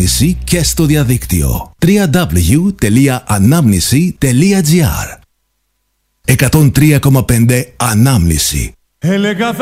ανάμνηση και στο διαδίκτυο. www.anamnisi.gr 103,5 Ανάμνηση. Έλεγα